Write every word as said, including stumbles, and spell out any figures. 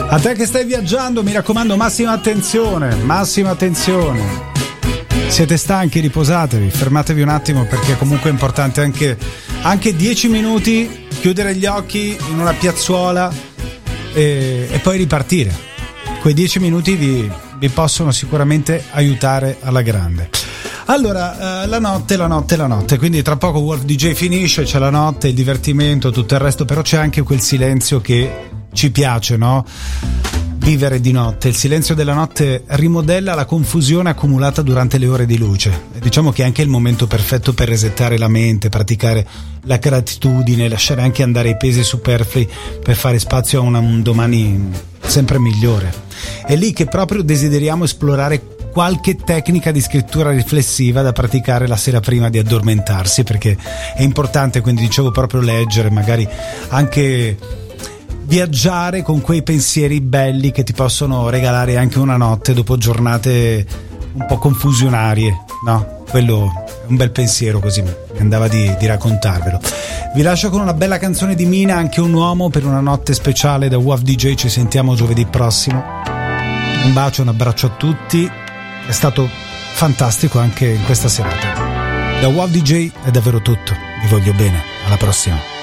A te che stai viaggiando, mi raccomando, massima attenzione, massima attenzione. Siete stanchi, riposatevi, fermatevi un attimo, perché comunque è importante anche, anche dieci minuti, chiudere gli occhi in una piazzuola e, e poi ripartire. Quei dieci minuti vi, vi possono sicuramente aiutare alla grande. Allora, eh, la notte, la notte, la notte, quindi tra poco Wolf D J finisce, c'è la notte, il divertimento, tutto il resto, però c'è anche quel silenzio che ci piace, no? Vivere di notte. Il silenzio della notte rimodella la confusione accumulata durante le ore di luce. E diciamo che è anche il momento perfetto per resettare la mente, praticare la gratitudine, lasciare anche andare i pesi superflui per fare spazio a una, un domani sempre migliore. È lì che proprio desideriamo esplorare qualche tecnica di scrittura riflessiva da praticare la sera prima di addormentarsi, perché è importante, quindi dicevo, proprio leggere, magari anche viaggiare con quei pensieri belli che ti possono regalare anche una notte dopo giornate un po' confusionarie, no? Quello è un bel pensiero, così mi andava di, di raccontarvelo. Vi lascio con una bella canzone di Mina, Anche un uomo, per una notte speciale da Wolf D J. Ci sentiamo giovedì prossimo. Un bacio, un abbraccio a tutti. È stato fantastico anche in questa serata. Da Wolf D J è davvero tutto. Vi voglio bene. Alla prossima.